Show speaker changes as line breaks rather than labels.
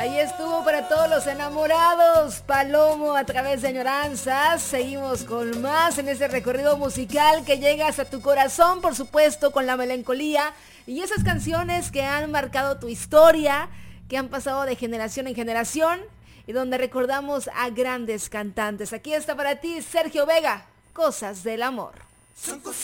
Ahí estuvo para todos los enamorados, Palomo a través de Añoranzas. Seguimos con más en este recorrido musical que llega hasta tu corazón, por supuesto, con la melancolía y esas canciones que han marcado tu historia, que han pasado de generación en generación y donde recordamos a grandes cantantes. Aquí está para ti Sergio Vega, Cosas del Amor.
Son cosas